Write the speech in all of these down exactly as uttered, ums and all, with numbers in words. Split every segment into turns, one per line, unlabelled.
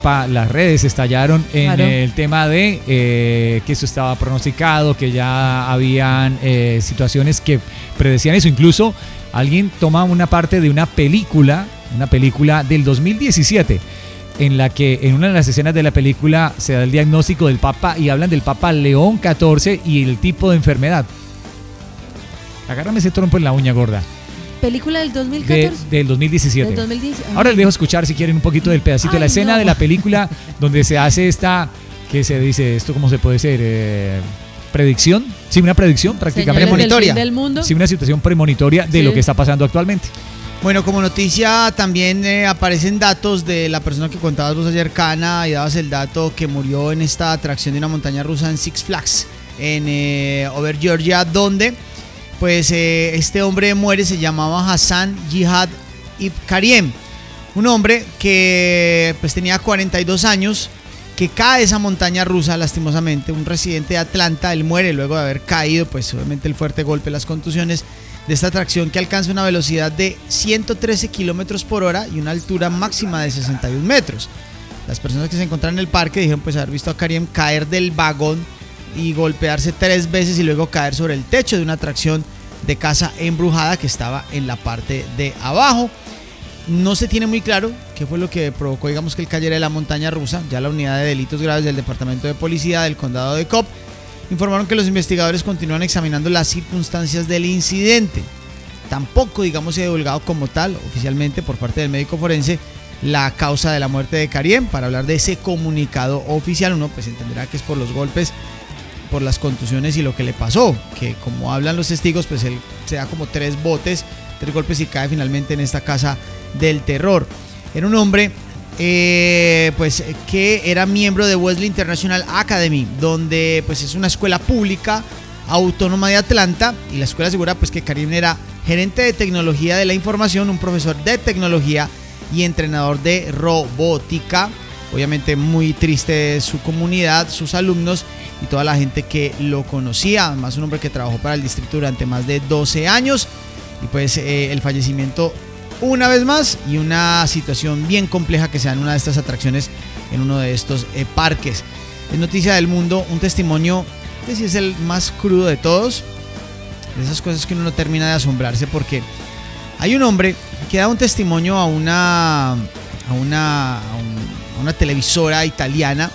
Las redes estallaron en
Claro.
el tema de eh, que eso estaba pronosticado, que ya habían eh, situaciones que predecían eso. Incluso alguien toma una parte de una película, una película del dos mil diecisiete, en la que en una de las escenas de la película se da el diagnóstico del Papa y hablan del Papa León catorce y el tipo de enfermedad. Agárrame ese trompo en la uña, gorda.
¿Película del dos mil
De,
catorce?
del dos mil diecisiete.
Del dos mil diez.
Ahora les dejo escuchar, si quieren, un poquito del pedacito de la
Ay,
escena
no.
de la película donde se hace esta, ¿qué se dice? ¿Esto cómo se puede ser? Eh, ¿Predicción? Sí, una predicción prácticamente.
Señales del
Premonitoria.
fin del mundo.
Sí, una situación premonitoria de
Sí.
lo que está pasando actualmente.
Bueno, como noticia también eh, aparecen datos de la persona que contabas vos ayer, Cana, y dabas el dato que murió en esta atracción de una montaña rusa en Six Flags, en eh, Over Georgia, donde pues eh, este hombre muere. Se llamaba Hassan Jihad Ibn Kariem, un hombre que pues tenía cuarenta y dos años, que cae de esa montaña rusa lastimosamente, un residente de Atlanta. Él muere luego de haber caído, pues obviamente el fuerte golpe, las contusiones de esta atracción que alcanza una velocidad de ciento trece kilómetros por hora y una altura máxima de sesenta y un metros. Las personas que se encontraron en el parque dijeron pues haber visto a Kariem caer del vagón y golpearse tres veces y luego caer sobre el techo de una atracción de casa embrujada que estaba en la parte de abajo. No se tiene muy claro qué fue lo que provocó, digamos, que él cayera de la montaña rusa. Ya la unidad de delitos graves del Departamento de Policía del Condado de Cobb informaron que los investigadores continúan examinando las circunstancias del incidente. Tampoco, digamos, se ha divulgado como tal, oficialmente por parte del médico forense, la causa de la muerte de Kariem. Para hablar de ese comunicado oficial, uno pues entenderá que es por los golpes, por las contusiones y lo que le pasó, que como hablan los testigos, pues él se da como tres botes, tres golpes y cae finalmente en esta casa del terror. Era un hombre eh, pues que era miembro de Wesley International Academy, donde pues es una escuela pública autónoma de Atlanta, y la escuela asegura pues que Kariem era gerente de tecnología de la información, un profesor de tecnología y entrenador de robótica. Obviamente muy triste su comunidad, sus alumnos y toda la gente que lo conocía. Además, un hombre que trabajó para el distrito durante más de doce años. Y pues eh, el fallecimiento una vez más, y una situación bien compleja que se da en una de estas atracciones, en uno de estos eh, parques. Es noticia del mundo, un testimonio que sí es el más crudo de todos. De esas cosas que uno no termina de asombrarse, porque hay un hombre que da un testimonio a una, a una, a un, a una televisora italiana,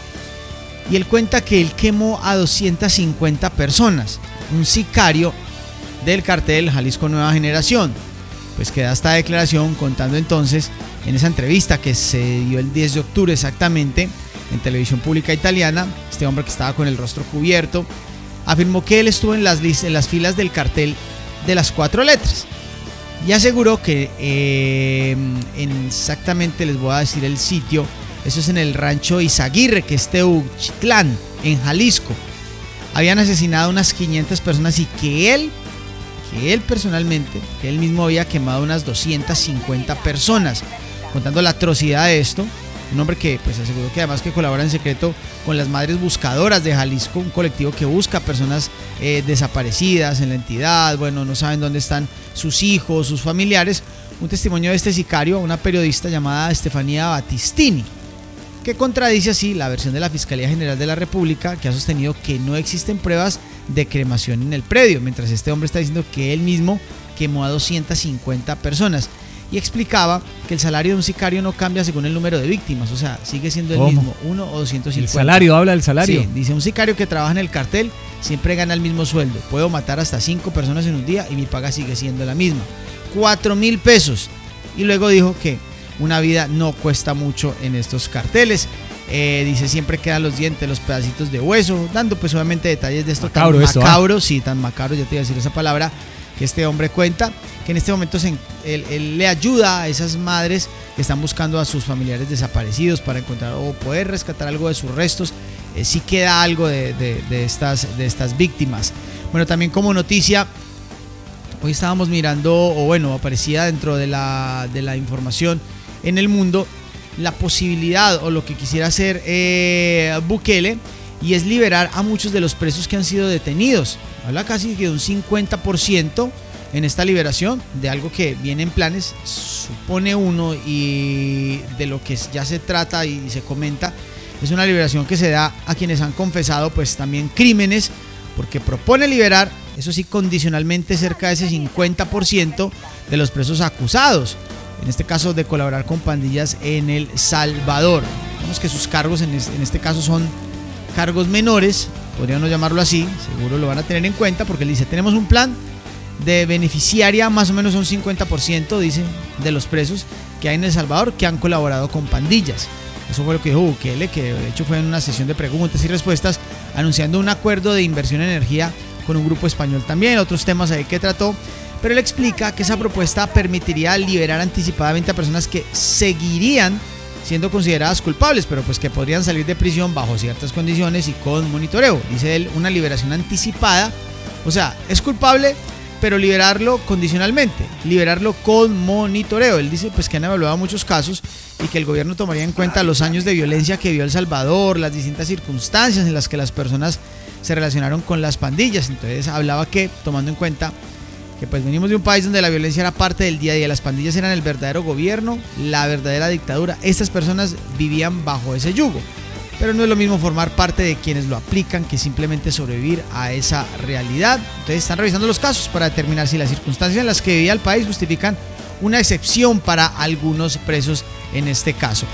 y él cuenta que él quemó a doscientas cincuenta personas, un sicario del cartel Jalisco Nueva Generación. Pues queda esta declaración contando entonces en esa entrevista que se dio el diez de octubre exactamente en televisión pública italiana. Este hombre, que estaba con el rostro cubierto, afirmó que él estuvo en las, en las filas del cartel de las cuatro letras y aseguró que eh, en exactamente, les voy a decir el sitio, eso es en el rancho Izaguirre, que es Teuchitlán, en Jalisco. Habían asesinado unas quinientas personas, y que él, que él personalmente, que él mismo había quemado unas doscientas cincuenta personas. Contando la atrocidad de esto, un hombre que pues aseguró que además que colabora en secreto con las Madres Buscadoras de Jalisco, un colectivo que busca personas eh, desaparecidas en la entidad. Bueno, no saben dónde están sus hijos, sus familiares. Un testimonio de este sicario a una periodista llamada Estefanía Battistini, que contradice así la versión de la Fiscalía General de la República, que ha sostenido que no existen pruebas de cremación en el predio, mientras este hombre está diciendo que él mismo quemó a doscientas cincuenta personas. Y explicaba que el salario de un sicario no cambia según el número de víctimas, o sea, sigue siendo el
¿Cómo?
mismo, uno o doscientos cincuenta.
El salario, habla del salario.
Sí, dice: un sicario que trabaja en el cartel siempre gana el mismo sueldo. Puedo matar hasta cinco personas en un día y mi paga sigue siendo la misma. Cuatro mil pesos. Y luego dijo que una vida no cuesta mucho en estos carteles. Eh, dice: siempre quedan los dientes, los pedacitos de hueso, dando pues obviamente detalles de esto
Macabro
tan
esto,
macabro, ¿ah? Sí, tan macabro, ya te iba a decir esa palabra, que este hombre cuenta que en este momento se, él, él le ayuda a esas madres que están buscando a sus familiares desaparecidos para encontrar o poder rescatar algo de sus restos. Eh, sí queda algo de, de, de, estas, de estas víctimas. Bueno, también como noticia, hoy estábamos mirando, o bueno, aparecía dentro de la, de la información en El Mundo, la posibilidad o lo que quisiera hacer eh, Bukele, y es liberar a muchos de los presos que han sido detenidos. Habla casi de un cincuenta por ciento en esta liberación de algo que viene en planes, supone uno, y de lo que ya se trata y se comenta, es una liberación que se da a quienes han confesado pues también crímenes, porque propone liberar, eso sí, condicionalmente cerca de ese cincuenta por ciento de los presos acusados, en este caso de colaborar con pandillas en El Salvador. Vemos que sus cargos en este, en este caso son cargos menores, podríamos llamarlo así, seguro lo van a tener en cuenta, porque él dice, tenemos un plan de beneficiaria, más o menos un cincuenta por ciento, dice, de los presos que hay en El Salvador que han colaborado con pandillas. Eso fue lo que dijo Bukele, que de hecho fue en una sesión de preguntas y respuestas, anunciando un acuerdo de inversión en energía con un grupo español también, otros temas ahí que trató, pero él explica que esa propuesta permitiría liberar anticipadamente a personas que seguirían siendo consideradas culpables, pero pues que podrían salir de prisión bajo ciertas condiciones y con monitoreo. Dice él, una liberación anticipada, o sea, es culpable, pero liberarlo condicionalmente, liberarlo con monitoreo. Él dice pues que han evaluado muchos casos y que el gobierno tomaría en cuenta los años de violencia que vivió El Salvador, las distintas circunstancias en las que las personas se relacionaron con las pandillas. Entonces hablaba que, tomando en cuenta que pues venimos de un país donde la violencia era parte del día a día, las pandillas eran el verdadero gobierno, la verdadera dictadura, estas personas vivían bajo ese yugo, pero no es lo mismo formar parte de quienes lo aplican que simplemente sobrevivir a esa realidad. Entonces están revisando los casos para determinar si las circunstancias en las que vivía el país justifican una excepción para algunos presos en este caso.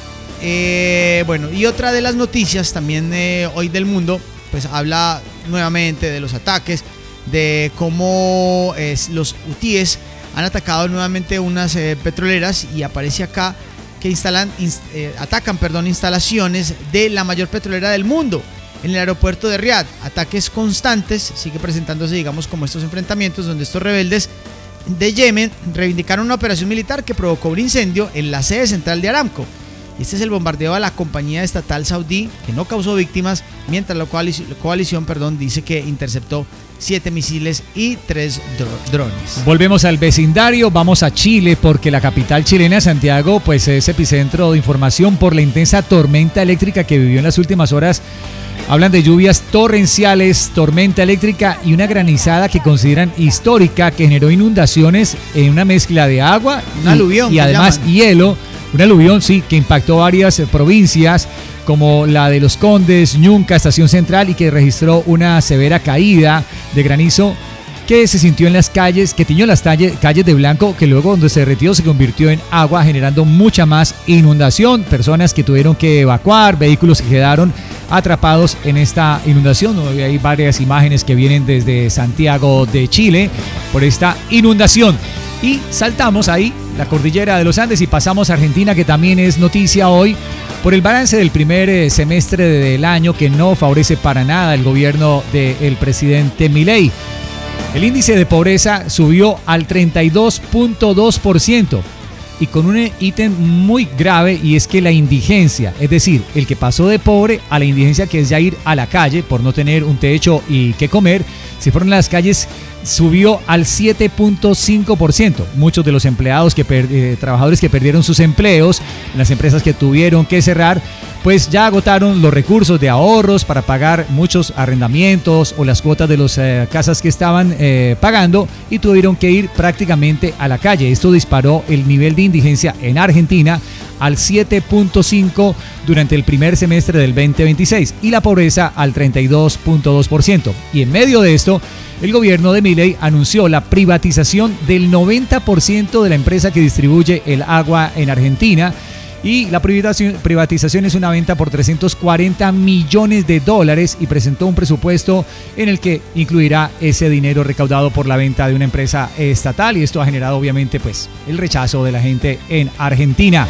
Eh, bueno, y otra de las noticias también eh, hoy del mundo, pues habla nuevamente de los ataques, de cómo eh, los hutíes han atacado nuevamente unas eh, petroleras, y aparece acá que instalan, inst, eh, atacan perdón, instalaciones de la mayor petrolera del mundo en el aeropuerto de Riad. Ataques constantes, sigue presentándose, digamos, como estos enfrentamientos donde estos rebeldes de Yemen reivindicaron una operación militar que provocó un incendio en la sede central de Aramco. Este es el bombardeo a la compañía estatal saudí, que no causó víctimas, mientras la coalición, la coalición perdón, dice que interceptó siete misiles y tres dro- drones.
Volvemos al vecindario, vamos a Chile, porque la capital chilena, Santiago, pues es epicentro de información por la intensa tormenta eléctrica que vivió en las últimas horas. Hablan de lluvias torrenciales, tormenta eléctrica y una granizada que consideran histórica, que generó inundaciones en una mezcla de agua
un
y,
aluvión,
y además
llaman.
hielo. Un aluvión, sí, que impactó varias eh, provincias, como la de Los Condes, Ñunca, Estación Central, y que registró una severa caída de granizo que se sintió en las calles, que tiñó las calles, calles de blanco, que luego, cuando se derritió, se convirtió en agua, generando mucha más inundación. Personas que tuvieron que evacuar, vehículos que quedaron atrapados en esta inundación. Hay varias imágenes que vienen desde Santiago de Chile por esta inundación. Y saltamos ahí la cordillera de los Andes y pasamos a Argentina, que también es noticia hoy por el balance del primer semestre del año, que no favorece para nada el gobierno del presidente Milei. El índice de pobreza subió al treinta y dos punto dos por ciento y con un ítem muy grave, y es que la indigencia, es decir, el que pasó de pobre a la indigencia, que es ya ir a la calle por no tener un techo y qué comer, se fueron a las calles, subió al siete punto cinco por ciento. Muchos de los empleados, que per, eh, trabajadores que perdieron sus empleos, las empresas que tuvieron que cerrar, pues ya agotaron los recursos de ahorros para pagar muchos arrendamientos o las cuotas de las eh, casas que estaban eh, pagando, y tuvieron que ir prácticamente a la calle. Esto disparó el nivel de indigencia en Argentina al siete punto cinco durante el primer semestre del veinte veintiséis y la pobreza al treinta y dos punto dos por ciento. Y en medio de esto, el gobierno de Milei anunció la privatización del noventa por ciento de la empresa que distribuye el agua en Argentina. Y la privatización, privatización es una venta por trescientos cuarenta millones de dólares, y presentó un presupuesto en el que incluirá ese dinero recaudado por la venta de una empresa estatal, y esto ha generado obviamente pues el rechazo de la gente en Argentina.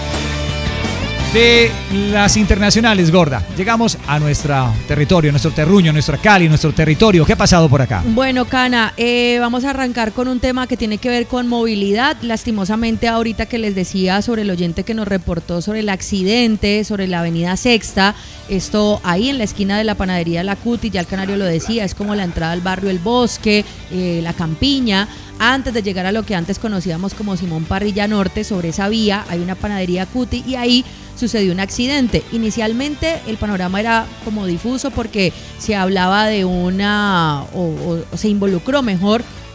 De las internacionales, Gorda, llegamos a nuestro territorio, nuestro terruño, nuestra Cali, nuestro territorio. ¿Qué ha pasado por acá?
Bueno, Cana, eh, vamos a arrancar con un tema que tiene que ver con movilidad. Lastimosamente, ahorita que les decía sobre el oyente que nos reportó sobre el accidente, sobre la avenida Sexta, esto ahí en la esquina de la panadería La Cuti, ya el Canario lo decía, es como la entrada al barrio El Bosque, eh, La Campiña. Antes de llegar a lo que antes conocíamos como Simón Parrilla Norte, sobre esa vía hay una panadería Cuti, y ahí sucedió un accidente. Inicialmente el panorama era como difuso, porque se hablaba de una, o, o, o se involucró mejor,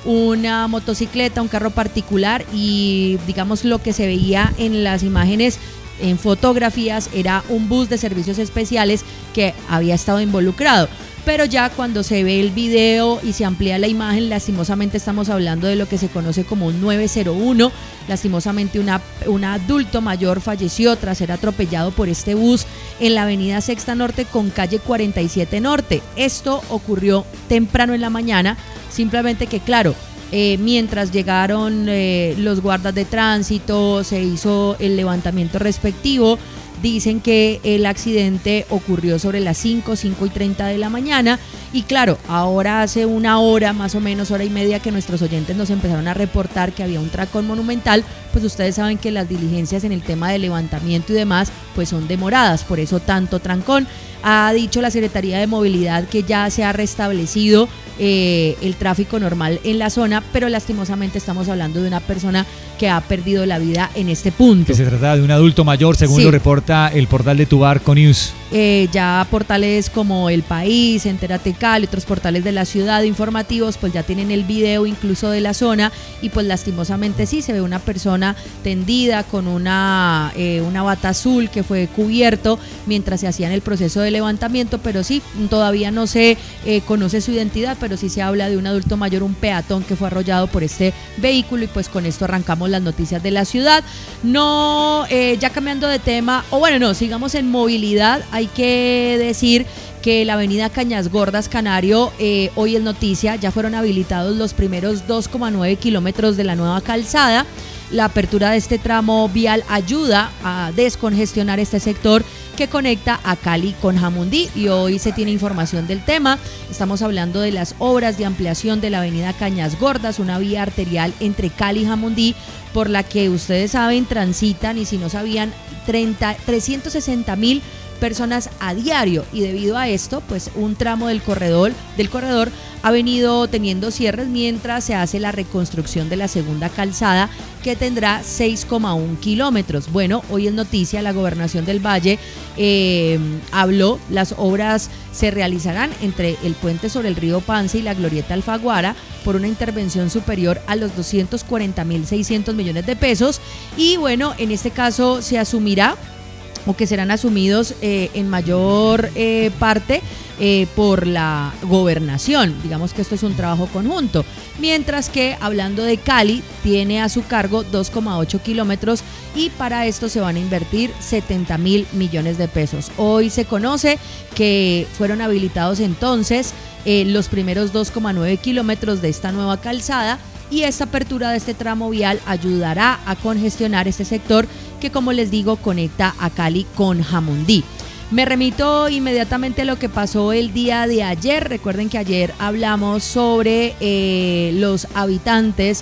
una motocicleta, un carro particular, y digamos lo que se veía en las imágenes, en fotografías, era un bus de servicios especiales que había estado involucrado. Pero ya cuando se ve el video y se amplía la imagen, lastimosamente estamos hablando de lo que se conoce como un nueve cero uno. Lastimosamente una, un adulto mayor falleció tras ser atropellado por este bus en la avenida Sexta Norte con calle cuarenta y siete Norte. Esto ocurrió temprano en la mañana, simplemente que claro, eh, mientras llegaron eh, los guardas de tránsito, se hizo el levantamiento respectivo. Dicen que el accidente ocurrió sobre las cinco, cinco y treinta de la mañana y claro, ahora hace una hora, más o menos hora y media que nuestros oyentes nos empezaron a reportar que había un trancón monumental, pues ustedes saben que las diligencias en el tema de levantamiento y demás pues son demoradas, por eso tanto trancón. Ha dicho la Secretaría de Movilidad que ya se ha restablecido eh, el tráfico normal en la zona, pero lastimosamente estamos hablando de una persona que ha perdido la vida en este punto.
Que se trata de un adulto mayor, según sí. lo reporta el portal de Tubarco News.
Eh, ya portales como El País, Entérate Cali, otros portales de la ciudad informativos, pues ya tienen el video incluso de la zona y pues lastimosamente sí se ve una persona tendida con una, eh, una bata azul que fue cubierto mientras se hacían el proceso de levantamiento, pero sí, todavía no se eh, conoce su identidad, pero sí se habla de un adulto mayor, un peatón que fue arrollado por este vehículo y pues con esto arrancamos las noticias de la ciudad. No, eh, ya cambiando de tema, o bueno, no, sigamos en movilidad. Hay que decir que la avenida Cañas Gordas Canario, eh, hoy es noticia, ya fueron habilitados los primeros dos coma nueve kilómetros de la nueva calzada. La apertura de este tramo vial ayuda a descongestionar este sector que conecta a Cali con Jamundí y hoy se tiene información del tema. Estamos hablando de las obras de ampliación de la avenida Cañas Gordas, una vía arterial entre Cali y Jamundí por la que ustedes saben transitan, y si no sabían, trescientos sesenta mil personas a diario, y debido a esto pues un tramo del corredor del corredor ha venido teniendo cierres mientras se hace la reconstrucción de la segunda calzada que tendrá seis coma uno kilómetros. Bueno, hoy es noticia, la Gobernación del Valle eh, habló, las obras se realizarán entre el puente sobre el río Pance y la glorieta Alfaguara por una intervención superior a los doscientos cuarenta mil seiscientos millones de pesos y bueno, en este caso se asumirá o que serán asumidos eh, en mayor eh, parte eh, por la gobernación. Digamos que esto es un trabajo conjunto. Mientras que, hablando de Cali, tiene a su cargo dos coma ocho kilómetros y para esto se van a invertir setenta mil millones de pesos. Hoy se conoce que fueron habilitados entonces eh, los primeros dos coma nueve kilómetros de esta nueva calzada y esta apertura de este tramo vial ayudará a congestionar este sector que, como les digo, conecta a Cali con Jamundí. Me remito inmediatamente a lo que pasó el día de ayer. Recuerden que ayer hablamos sobre eh, los habitantes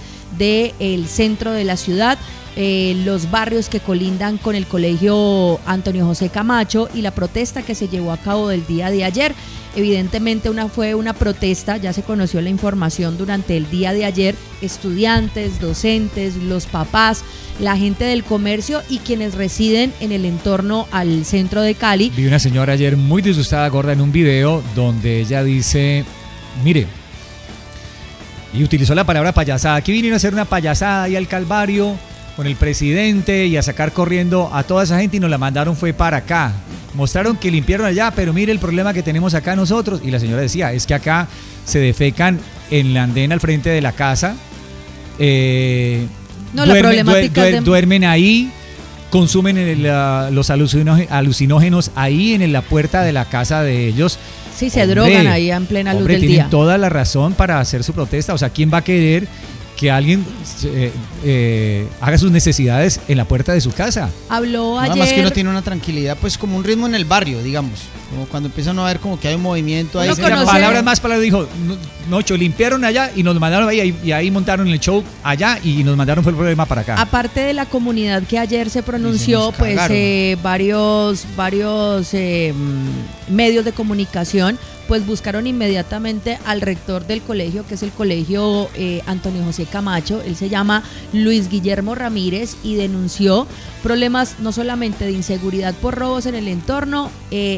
del centro de la ciudad, eh, los barrios que colindan con el colegio Antonio José Camacho y la protesta que se llevó a cabo del día de ayer. Evidentemente una fue una protesta, ya se conoció la información durante el día de ayer, estudiantes, docentes, los papás, la gente del comercio y quienes residen en el entorno al centro de Cali.
Vi una señora ayer muy disgustada, gorda, en un video donde ella dice, mire, y utilizó la palabra payasada, aquí vinieron a hacer una payasada ahí al Calvario con el presidente y a sacar corriendo a toda esa gente y nos la mandaron fue para acá. Mostraron que limpiaron allá, pero mire el problema que tenemos acá nosotros. Y la señora decía, es que acá se defecan en la andena al frente de la casa, eh,
no,
duermen,
la problemática
duer, duer,
de...
duermen ahí, consumen el, la, los alucinógenos ahí en la puerta de la casa de ellos.
Sí, se hombre, drogan ahí en plena luz
hombre,
del
tienen
día.
Toda la razón para hacer su protesta. O sea, ¿quién va a querer que alguien eh, eh, haga sus necesidades en la puerta de su casa?
Habló
Nada
ayer...
más que uno tiene una tranquilidad, pues como un ritmo en el barrio, digamos. Como cuando empiezan a ver como que hay un movimiento ahí.
Conoce...
Palabras más, palabras dijo, Nocho, limpiaron allá y nos mandaron ahí, y ahí montaron el show allá y nos mandaron fue el problema para acá.
Aparte de la comunidad que ayer se pronunció, se pues eh, varios, varios eh, medios de comunicación pues buscaron inmediatamente al rector del colegio, que es el colegio eh, Antonio José Camacho. Él se llama Luis Guillermo Ramírez y denunció problemas no solamente de inseguridad por robos en el entorno, eh, entre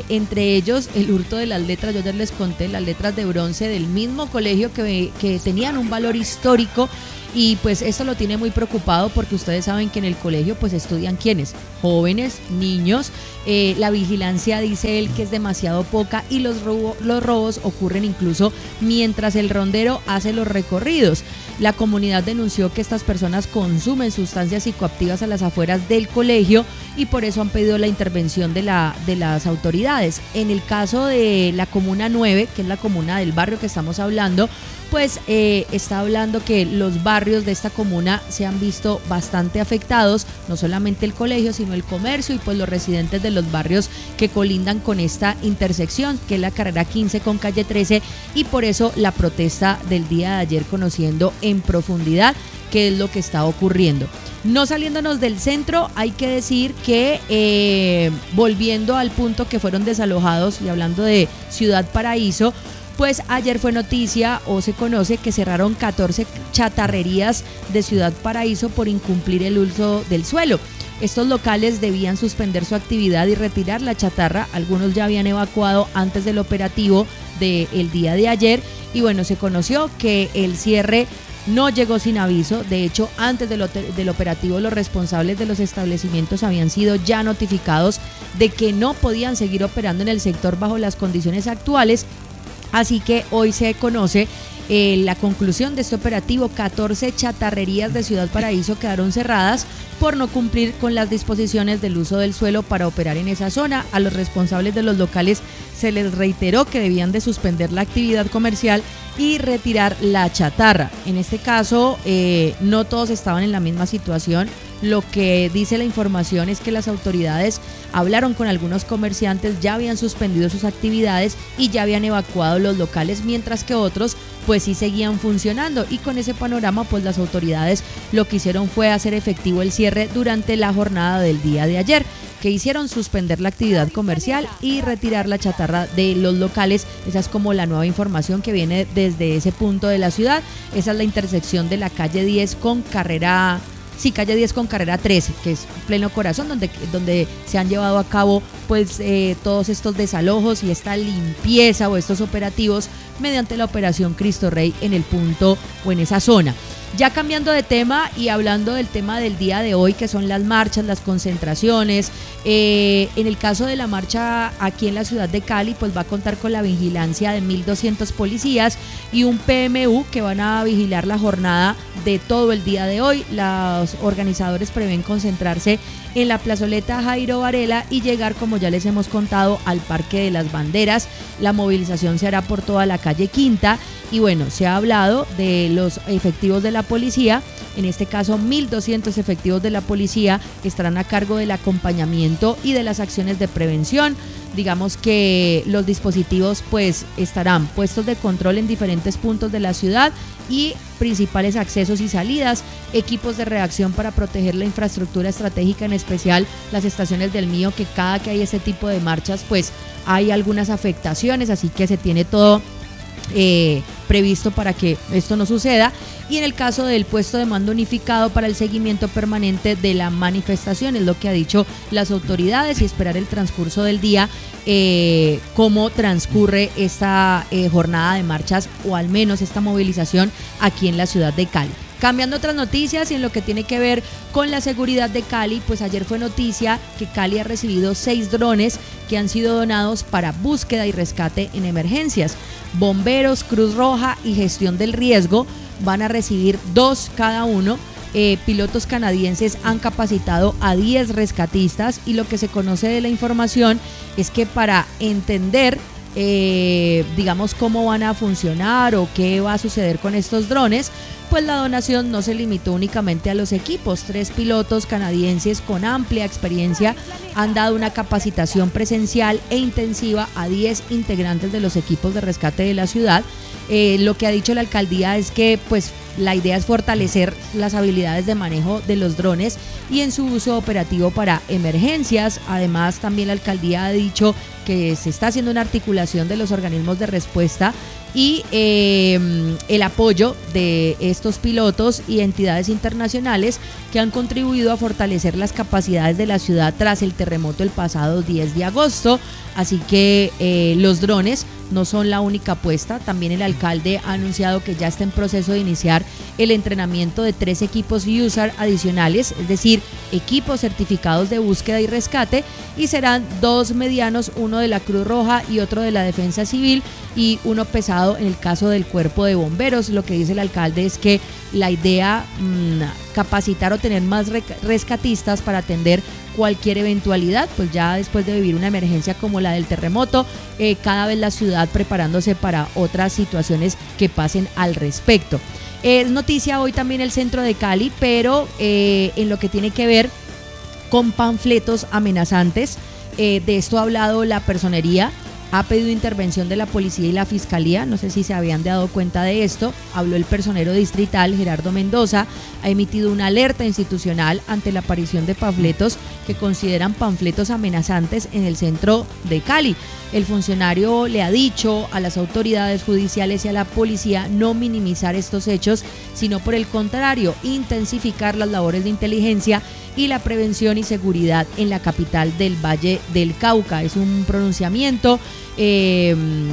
entre ellos el hurto de las letras, yo ya les conté, las letras de bronce del mismo colegio que, que tenían un valor histórico. Y pues esto lo tiene muy preocupado porque ustedes saben que en el colegio pues estudian ¿quiénes? Jóvenes, niños, eh, la vigilancia dice él que es demasiado poca y los, robo, los robos ocurren incluso mientras el rondero hace los recorridos. La comunidad denunció que estas personas consumen sustancias psicoactivas a las afueras del colegio y por eso han pedido la intervención de, la, de las autoridades. En el caso de la Comuna nueve, que es la comuna del barrio que estamos hablando, pues eh, está hablando que los barrios de esta comuna se han visto bastante afectados, no solamente el colegio, sino el comercio y pues los residentes de los barrios que colindan con esta intersección, que es la carrera quince con calle trece, y por eso la protesta del día de ayer, conociendo en profundidad qué es lo que está ocurriendo. No saliéndonos del centro, hay que decir que eh, volviendo al punto que fueron desalojados y hablando de Ciudad Paraíso, pues ayer fue noticia o se conoce que cerraron catorce chatarrerías de Ciudad Paraíso por incumplir el uso del suelo. Estos locales debían suspender su actividad y retirar la chatarra. Algunos ya habían evacuado antes del operativo del día de ayer. Y bueno, se conoció que el cierre no llegó sin aviso. De hecho, antes del, del operativo, los responsables de los establecimientos habían sido ya notificados de que no podían seguir operando en el sector bajo las condiciones actuales. Así que hoy se conoce eh, la conclusión de este operativo. catorce chatarrerías de Ciudad Paraíso quedaron cerradas por no cumplir con las disposiciones del uso del suelo para operar en esa zona. A los responsables de los locales se les reiteró que debían de suspender la actividad comercial y retirar la chatarra. En este caso, eh, no todos estaban en la misma situación. Lo que dice la información es que las autoridades hablaron con algunos comerciantes, ya habían suspendido sus actividades y ya habían evacuado los locales, mientras que otros pues sí seguían funcionando. Y con ese panorama pues las autoridades lo que hicieron fue hacer efectivo el cierre durante la jornada del día de ayer, que hicieron suspender la actividad comercial y retirar la chatarra de los locales. Esa es como la nueva información que viene desde ese punto de la ciudad. Esa es la intersección de la calle diez con carrera... Sí, calle diez con carrera trece, que es pleno corazón, donde, donde se han llevado a cabo pues eh, todos estos desalojos y esta limpieza o estos operativos mediante la operación Cristo Rey en el punto o en esa zona. Ya cambiando de tema y hablando del tema del día de hoy, que son las marchas, las concentraciones, eh, en el caso de la marcha aquí en la ciudad de Cali, pues va a contar con la vigilancia de mil doscientos policías y un P M U que van a vigilar la jornada de todo el día de hoy. Los organizadores prevén concentrarse en la plazoleta Jairo Varela y llegar, como ya les hemos contado, al Parque de las Banderas. La movilización se hará por toda la calle Quinta y bueno, se ha hablado de los efectivos de la policía. En este caso, mil doscientos efectivos de la policía estarán a cargo del acompañamiento y de las acciones de prevención. Digamos que los dispositivos pues estarán puestos de control en diferentes puntos de la ciudad y principales accesos y salidas, equipos de reacción para proteger la infraestructura estratégica, en especial las estaciones del Mío, que cada que hay ese tipo de marchas pues hay algunas afectaciones, así que se tiene todo eh, previsto para que esto no suceda. Y en el caso del puesto de mando unificado para el seguimiento permanente de la manifestación, es lo que ha dicho las autoridades, y esperar el transcurso del día, eh, cómo transcurre esta eh, jornada de marchas o al menos esta movilización aquí en la ciudad de Cali. Cambiando otras noticias y en lo que tiene que ver con la seguridad de Cali, pues ayer fue noticia que Cali ha recibido seis drones que han sido donados para búsqueda y rescate en emergencias. Bomberos, Cruz Roja y Gestión del Riesgo van a recibir dos cada uno. Eh, pilotos canadienses han capacitado a diez rescatistas y lo que se conoce de la información es que para entender Eh, digamos cómo van a funcionar o qué va a suceder con estos drones, pues la donación no se limitó únicamente a los equipos. Tres pilotos canadienses con amplia experiencia han dado una capacitación presencial e intensiva a diez integrantes de los equipos de rescate de la ciudad. Eh, lo que ha dicho la alcaldía es que pues la idea es fortalecer las habilidades de manejo de los drones y en su uso operativo para emergencias. Además, también la alcaldía ha dicho que se está haciendo una articulación de los organismos de respuesta y eh, el apoyo de estos pilotos y entidades internacionales que han contribuido a fortalecer las capacidades de la ciudad tras el terremoto el pasado diez de agosto. Así que eh, los drones no son la única apuesta. También el alcalde ha anunciado que ya está en proceso de iniciar el entrenamiento de tres equipos U S A R adicionales, es decir, equipos certificados de búsqueda y rescate, y serán dos medianos, uno de la Cruz Roja y otro de la Defensa Civil, y uno pesado en el caso del Cuerpo de Bomberos. Lo que dice el alcalde es que la idea, mmm, capacitar o tener más rescatistas para atender cualquier eventualidad, pues ya después de vivir una emergencia como la del terremoto, eh, cada vez la ciudad preparándose para otras situaciones que pasen al respecto. Es noticia hoy también el centro de Cali, pero eh, en lo que tiene que ver con panfletos amenazantes. Eh, de esto ha hablado la personería, ha pedido intervención de la policía y la fiscalía, no sé si se habían dado cuenta de esto. Habló el personero distrital Gerardo Mendoza, ha emitido una alerta institucional ante la aparición de panfletos que consideran panfletos amenazantes en el centro de Cali. El funcionario le ha dicho a las autoridades judiciales y a la policía no minimizar estos hechos, sino por el contrario, intensificar las labores de inteligencia y la prevención y seguridad en la capital del Valle del Cauca. Es un pronunciamiento eh,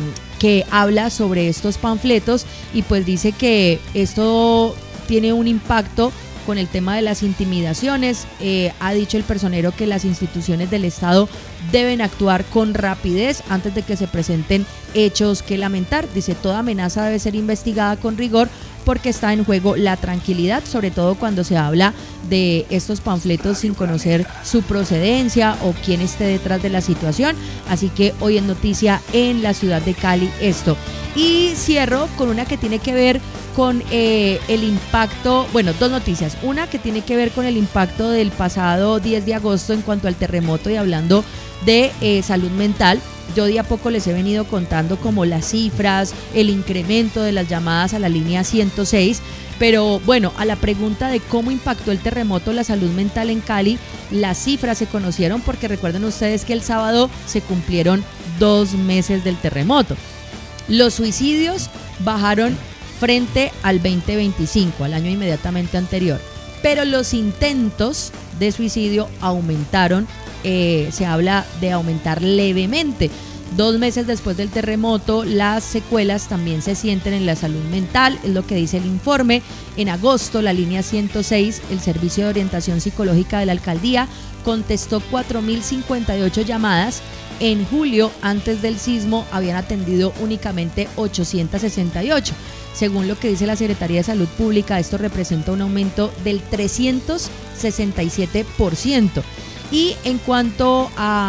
que habla sobre estos panfletos y pues dice que esto tiene un impacto con el tema de las intimidaciones. Eh, ha dicho el personero que las instituciones del Estado deben actuar con rapidez antes de que se presenten hechos que lamentar. Dice, toda amenaza debe ser investigada con rigor porque está en juego la tranquilidad, sobre todo cuando se habla de estos panfletos sin conocer su procedencia o quién esté detrás de la situación. Así que hoy es noticia en la ciudad de Cali esto. Y cierro con una que tiene que ver con eh, el impacto, bueno, dos noticias. Una que tiene que ver con el impacto del pasado diez de agosto en cuanto al terremoto y hablando de eh, salud mental. Yo de a poco les he venido contando como las cifras, el incremento de las llamadas a la línea ciento seis, pero bueno, a la pregunta de cómo impactó el terremoto la salud mental en Cali, las cifras se conocieron porque recuerden ustedes que el sábado se cumplieron dos meses del terremoto. Los suicidios bajaron frente al veinte veinticinco, al año inmediatamente anterior, pero los intentos de suicidio aumentaron. Eh, se habla de aumentar levemente. Dos meses después del terremoto, las secuelas también se sienten en la salud mental, es lo que dice el informe. En agosto, la línea ciento seis, el servicio de orientación psicológica de la alcaldía, contestó cuatro mil cincuenta y ocho llamadas. En julio, antes del sismo, habían atendido únicamente ochocientos sesenta y ocho. Según lo que dice la Secretaría de Salud Pública, esto representa un aumento del trescientos sesenta y siete por ciento. Y en cuanto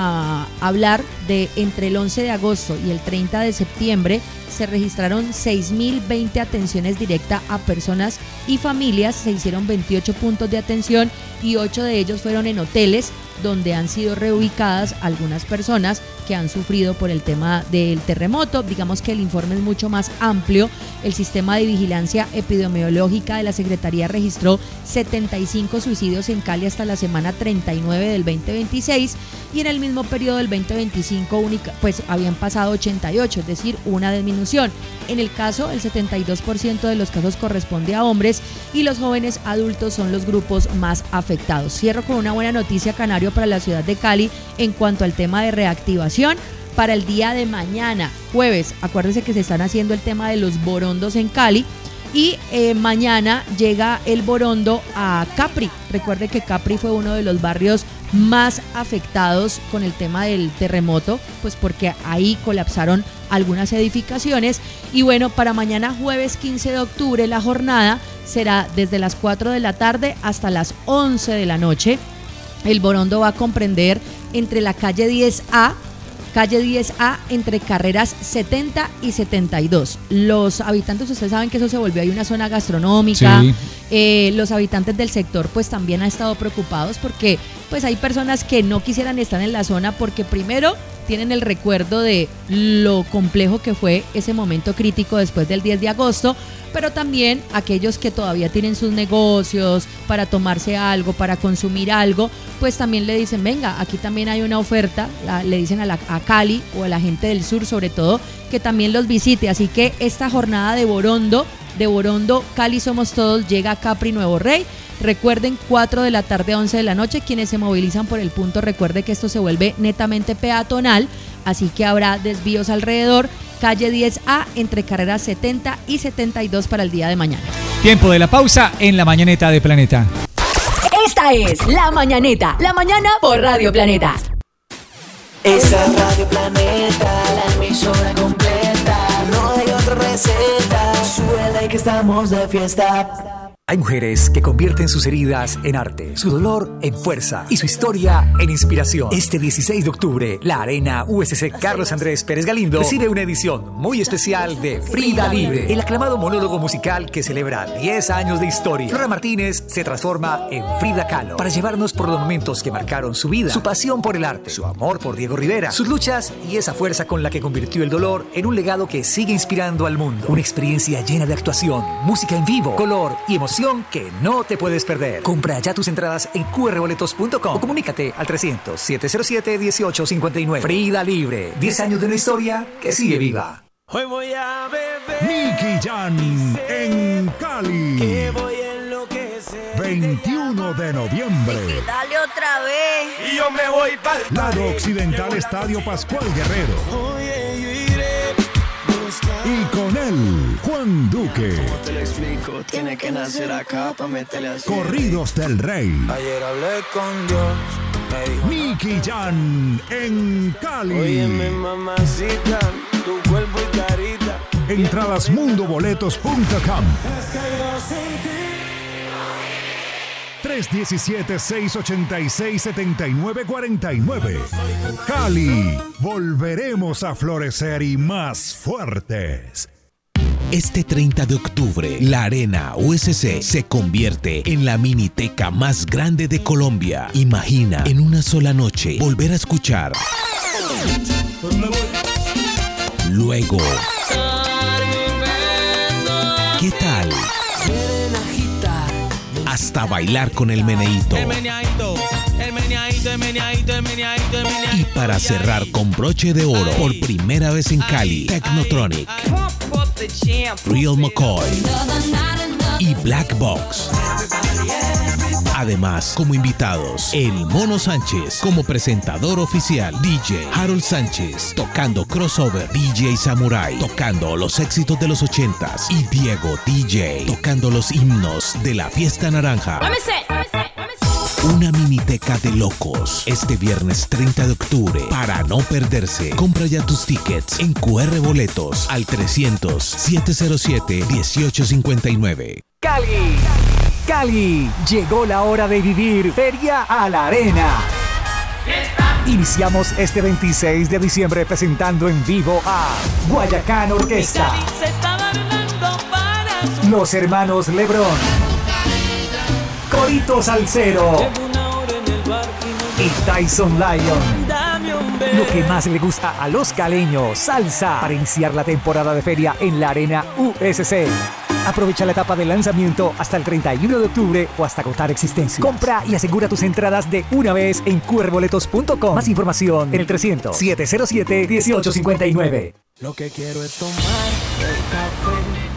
a hablar de entre el once de agosto y el treinta de septiembre, se registraron seis mil veinte atenciones directas a personas y familias, se hicieron veintiocho puntos de atención y ocho de ellos fueron en hoteles donde han sido reubicadas algunas personas que han sufrido por el tema del terremoto. Digamos que el informe es mucho más amplio. El sistema de vigilancia epidemiológica de la Secretaría registró setenta y cinco suicidios en Cali hasta la semana treinta y nueve del veinte veintiséis y en el mismo periodo del veinte veinticinco única, pues habían pasado ochenta y ocho, es decir, una disminución. En el caso, el setenta y dos por ciento de los casos corresponde a hombres y los jóvenes adultos son los grupos más afectados. Cierro con una buena noticia, Canario, para la ciudad de Cali en cuanto al tema de reactivación. Para el día de mañana, jueves, acuérdense que se están haciendo el tema de los borondos en Cali y eh, mañana llega el borondo a Capri. Recuerde que Capri fue uno de los barrios más afectados con el tema del terremoto, pues porque ahí colapsaron algunas edificaciones. Y bueno, para mañana jueves quince de octubre la jornada será desde las cuatro de la tarde hasta las once de la noche. El borondo va a comprender entre la calle diez A, calle diez A, entre carreras setenta y setenta y dos. Los habitantes, ustedes saben que eso se volvió ahí una zona gastronómica. Sí. Eh, los habitantes del sector pues también han estado preocupados porque pues hay personas que no quisieran estar en la zona porque primero tienen el recuerdo de lo complejo que fue ese momento crítico después del diez de agosto, pero también aquellos que todavía tienen sus negocios para tomarse algo, para consumir algo, pues también le dicen, venga, aquí también hay una oferta, la, le dicen a, la, a Cali o a la gente del sur sobre todo, que también los visite. Así que esta jornada de Borondo, de Borondo, Cali Somos Todos, llega a Capri Nuevo Rey. Recuerden, cuatro de la tarde, once de la noche, quienes se movilizan por el punto, recuerde que esto se vuelve netamente peatonal, así que habrá desvíos alrededor. Calle diez A, entre carreras setenta y setenta y dos para el día de mañana.
Tiempo de la pausa en la Mañaneta de Planeta.
Esta es La Mañaneta, la mañana por Radio Planeta.
Esa es Radio Planeta, la emisora completa. No hay otra receta, suele que estamos de fiesta.
Hay mujeres que convierten sus heridas en arte, su dolor en fuerza y su historia en inspiración. Este dieciséis de octubre, la Arena U S C Carlos Andrés Pérez Galindo recibe una edición muy especial de Frida Libre, el aclamado monólogo musical que celebra diez años de historia. Flora Martínez se transforma en Frida Kahlo para llevarnos por los momentos que marcaron su vida, su pasión por el arte, su amor por Diego Rivera, sus luchas y esa fuerza con la que convirtió el dolor en un legado que sigue inspirando al mundo. Una experiencia llena de actuación, música en vivo, color y emoción que no te puedes perder. Compra ya tus entradas en cu erre boletos punto com o comunícate al trescientos, setecientos siete, dieciocho cincuenta y nueve. Frida Libre, diez años de una historia que sigue viva.
Hoy voy a beber
Nicky Jam en Cali.
que voy a enloquecer.
veintiuno de noviembre.
Dale otra vez.
Y yo me voy para el
Lado Occidental Estadio Pascual Guerrero.
Oye, yo iré buscar.
Y con él, Juan Duque.
Te lo explico, tiene que nacer acá para meterle así.
Corridos del Rey.
Ayer hablé con Dios, me dijo,
Nicky Jam en Cali.
óyeme mamacita, tu cuerpo y carita.
Entradas mundo boletos punto com. tres uno siete, seis ocho seis, siete nueve cuatro nueve. Cali, volveremos a florecer y más fuertes.
Este treinta de octubre, la Arena U S C se convierte en la miniteca más grande de Colombia. Imagina en una sola noche volver a escuchar. Luego, ¿qué tal? Hasta bailar con el meneíto.
El meneadito, el meneadito, el meneadito, el meneadito, el meneadito.
Y para cerrar con broche de oro, por primera vez en Cali, Technotronic, Real McCoy y Black Box. Además, como invitados, el Mono Sánchez como presentador oficial, D J Harold Sánchez tocando crossover, D J Samurai tocando los éxitos de los ochentas y Diego D J tocando los himnos de la Fiesta Naranja. Una miniteca de locos este viernes treinta de octubre. Para no perderse, compra ya tus tickets en cu erre boletos al trescientos, setecientos siete, dieciocho cincuenta y nueve.
Cali, Cali, llegó la hora de vivir Feria a la Arena. Iniciamos este veintiséis de diciembre presentando en vivo a Guayacán Orquesta, Los Hermanos Lebrón, Corito Salsero y Tyson Lion. Lo que más le gusta a los caleños, salsa, para iniciar la temporada de feria en la Arena U S C. Aprovecha la etapa de lanzamiento hasta el treinta y uno de octubre o hasta agotar existencias. Compra y asegura tus entradas de una vez en cu erre boletos punto com. Más información en el trescientos, setecientos siete, dieciocho cincuenta y nueve.
Lo que quiero es tomar el café